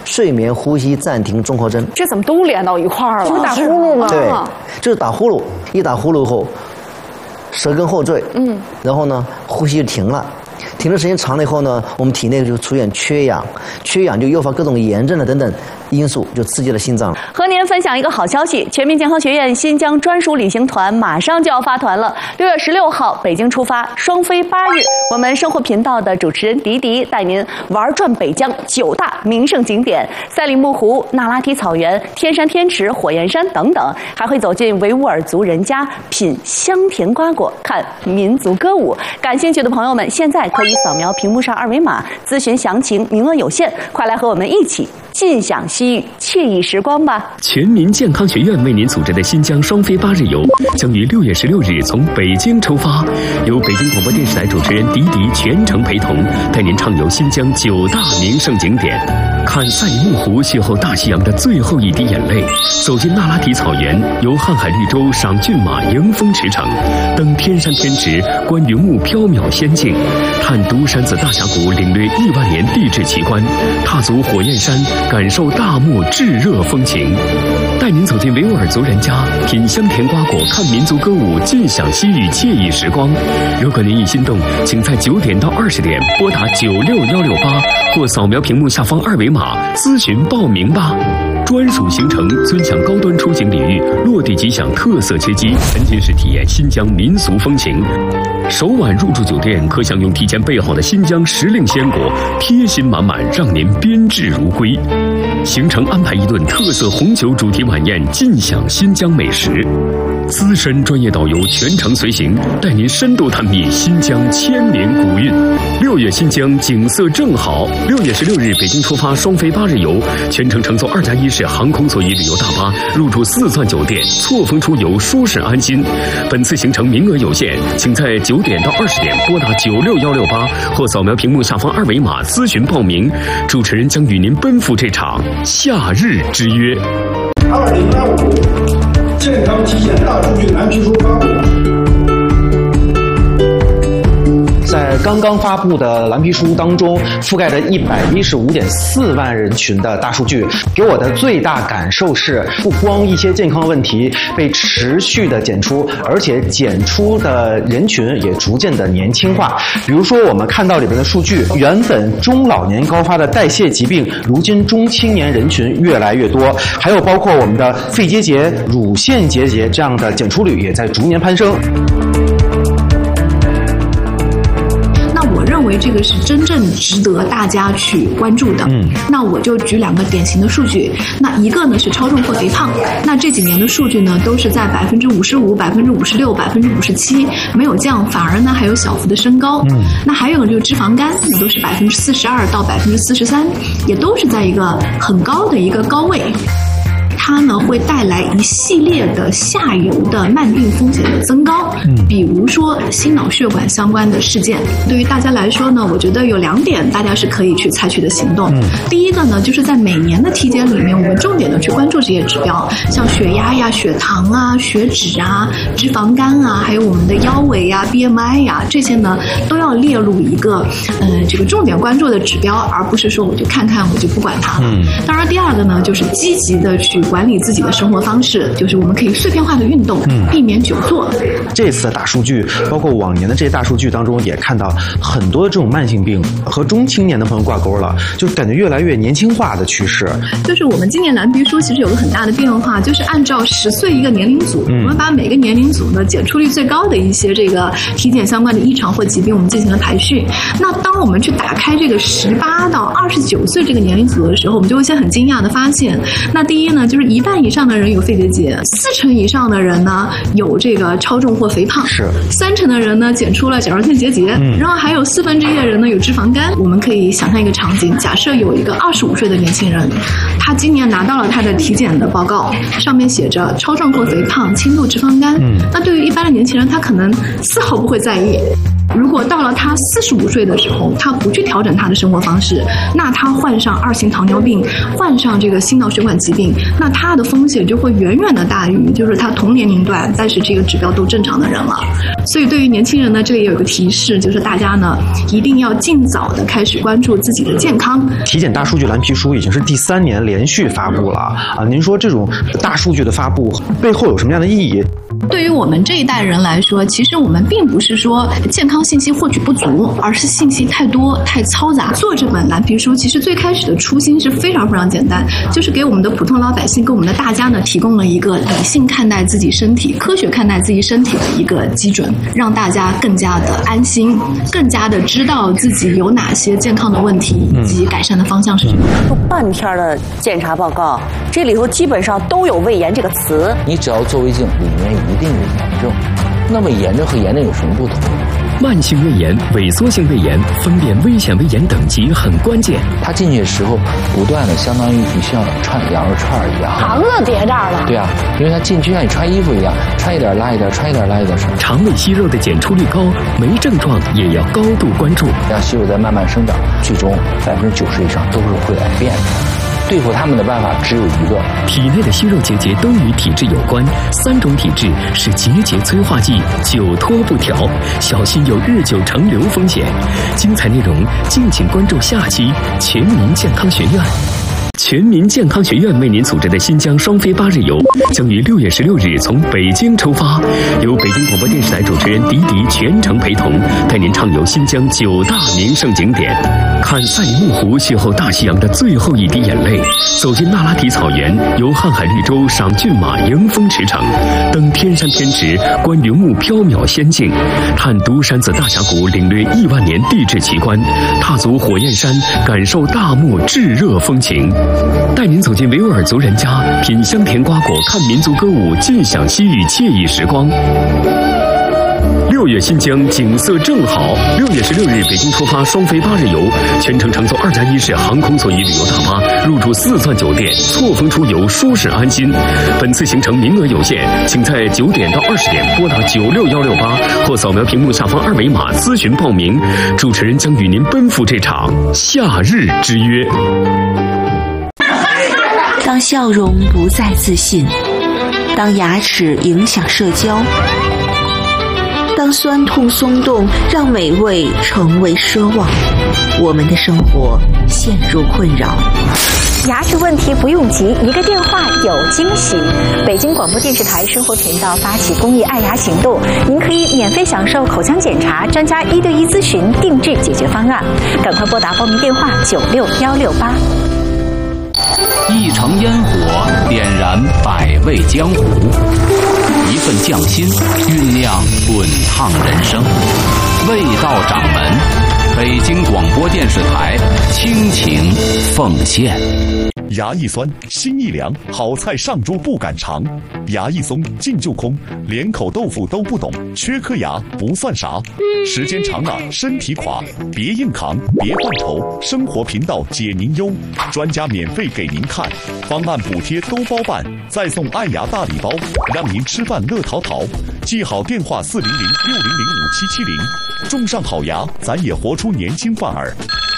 睡眠呼吸暂停综合征。 这怎么都连到一块儿了？ 这不打呼噜吗？ 对，就是打呼噜，一打呼噜后，舌根后坠，然后呢，呼吸就停了。停的时间长了以后呢，我们体内就出现缺氧，缺氧就诱发各种炎症了等等因素，就刺激了心脏。 和您分享一个好消息，全民健康学院新疆专属旅行团马上就要发团了。6月16号北京出发，双飞8日。我们生活频道的主持人迪迪带您玩转北疆9大名胜景点：赛里木湖、那拉提草原、天山天池、火焰山等等，还会走进维吾尔族人家，品香甜瓜果，看民族歌舞。感兴趣的朋友们，现在可以扫描屏幕上2维码咨询详情，名额有限，快来和我们一起尽享西域惬意时光吧！ 全民健康学院为您组织的新疆双飞8日游，将于6月16日从北京出发，由北京广播电视台主持人迪迪全程陪同，带您畅游新疆9大名胜景点，看赛里木湖邂逅大西洋的最后一滴眼泪，走进那拉提草原，游瀚海绿洲，赏骏马，迎风驰骋，登天山天池，观云雾缥缈仙境，看独山子大峡谷，领略亿万年地质奇观，踏足火焰山，感受大漠炙热风情，带您走进维吾尔族人家，品香甜瓜果，看民族歌舞，尽享西域惬意时光。如果您已心动，请在9点到20点拨打96168，或扫描屏幕下方2维码咨询报名吧。专属行程尊享高端出行礼遇，落地即享特色接机，沉浸式体验新疆民俗风情。首晚入住酒店可享用提前备好的新疆时令鲜果，贴心满满，让您宾至如归。行程安排一顿特色红酒主题晚宴，尽享新疆美食。资深专业导游全程随行，带您深度探秘新疆千年古韵。6月新疆景色正好，6月16日北京出发双飞8日游，全程乘坐2+1式航空座椅旅游大巴，入住4钻酒店，错峰出游，舒适安心。本次行程名额有限，请在9点到20点拨打96168，或扫描屏幕下方2维码咨询报名。主持人将与您奔赴这场夏日之约。 2025健康体检大数据蓝皮书发布。 在刚刚发布的蓝皮书当中，覆盖着115.4万人群的大数据，给我的最大感受是，不光一些健康问题被持续的检出，而且检出的人群也逐渐的年轻化。比如说我们看到里边的数据，原本中老年高发的代谢疾病，如今中青年人群越来越多，还有包括我们的肺结节、乳腺结节这样的检出率也在逐年攀升。 我认为这个是真正值得大家去关注的。那我就举2个典型的数据。那一个呢是超重或肥胖，那这几年的数据呢都是在55%、56%、57%，没有降，反而呢还有小幅的升高。那还有呢就是脂肪肝，那都是42%到43%，也都是在一个很高的一个高位。它呢会带来一系列的下游的慢病风险的增高，比如说心脑血管相关的事件。对于大家来说呢，我觉得有2点大家是可以去采取的行动。第一个呢，就是在每年的体检里面，我们重点的去关注这些指标，像血压呀、血糖啊、血脂啊、脂肪肝啊，还有我们的腰围呀、BMI 呀，这些呢都要列入一个这个重点关注的指标，而不是说我就看看我就不管它了。当然，第2个呢，就是积极的去管理自己的生活方式，就是我们可以碎片化的运动，避免久坐。 这次的大数据，包括往年的这些大数据当中，也看到很多这种慢性病和中青年的朋友挂钩了，就感觉越来越年轻化的趋势。 就是我们今年蓝皮书其实有个很大的变化，就是按照10岁一个年龄组，我们把每个年龄组呢检出率最高的一些这个体检相关的异常或疾病，我们进行了排序。那当我们去打开这个18到29岁这个年龄组的时候，我们就会先很惊讶的发现，那第一呢，就是1半以上的人有肺结节，40%以上的人呢有这个超重或肥胖，是30%的人呢检出了甲状腺结节，然后还有1/4的人呢有脂肪肝。我们可以想象一个场景，假设有一个25岁的年轻人，他今年拿到了他的体检的报告，上面写着超重或肥胖、轻度脂肪肝。那对于一般的年轻人，他可能丝毫不会在意。 如果到了他45岁的时候，他不去调整他的生活方式，那他患上2型糖尿病，患上这个心脑血管疾病，那他的风险就会远远的大于就是他同年龄段但是这个指标都正常的人了。所以对于年轻人呢，这里有一个提示，就是大家呢一定要尽早的开始关注自己的健康。 体检大数据蓝皮书已经是第3年连续发布了啊！您说这种大数据的发布背后有什么样的意义？ 对于我们这一代人来说，其实我们并不是说健康信息获取不足，而是信息太多太嘈杂。做这本蓝皮书其实最开始的初心是非常非常简单，就是给我们的普通老百姓，给我们的大家呢提供了一个理性看待自己身体、科学看待自己身体的一个基准，让大家更加的安心，更加的知道自己有哪些健康的问题以及改善的方向是什么。 就半篇的检查报告，这里头基本上都有胃炎这个词。 你只要做胃镜，里面一定有炎症。那么炎症和炎症有什么不同？ 慢性胃炎、萎缩性胃炎分辨危险胃炎等级很关键。 他进去的时候，不断的相当于你像串羊肉串一样， 肠子叠这儿了。 对啊，因为他进去像你穿衣服一样，穿一点拉一点，穿一点拉一点。 肠胃息肉的检出率高，没症状也要高度关注。 让息肉在慢慢生长，最终90%以上都是会改变的。对付他们的办法只有一个， 体内的息肉结节都与体质有关，3种体质是结节催化剂久拖不调，小心有日久成瘤风险。精彩内容敬请关注下期全民健康学院。全民健康学院为您组织的新疆双非8日游将于6月16日从北京出发，由北京广播电视台主持人迪迪全程陪同，带您畅游新疆9大名胜景点，看赛里木湖邂逅大西洋的最后一滴眼泪，走进那拉提草原，游瀚海绿洲赏骏马迎风驰骋，登天山天池观云雾缥缈仙境，探独山子大峡谷领略亿万年地质奇观，踏足火焰山感受大漠炙热风情，带您走进维吾尔族人家，品香甜瓜果，看民族歌舞，尽享西域惬意时光。6月新疆景色正好，6月16日北京出发双非8日游，全程乘坐2+1式航空座椅旅游大巴，入住4钻酒店，错峰出游，舒适安心。本次行程名额有限，请在9点到20点拨打96168或扫描屏幕下方2维码咨询报名。主持人将与您奔赴这场夏日之约。 当笑容不再自信，当牙齿影响社交，当酸痛松动让美味成为奢望，我们的生活陷入困扰。 牙齿问题不用急，一个电话有惊喜。北京广播电视台生活频道发起公益爱牙行动，您可以免费享受口腔检查、专家1对1咨询、定制解决方案。赶快拨打报名电话96168。 一城烟火点燃百味江湖，一份匠心酝酿滚烫人生。味道掌门，北京广播电视台倾情奉献。 牙一酸，心一凉，好菜上桌不敢尝。牙一松，劲就空，连口豆腐都不懂，缺颗牙不算啥。时间长了身体垮，别硬扛，别犯愁，生活频道解您忧，专家免费给您看，方案补贴都包办，再送爱牙大礼包，让您吃饭乐淘淘。记好电话400-6005-770，种上好牙，咱也活出年轻范儿。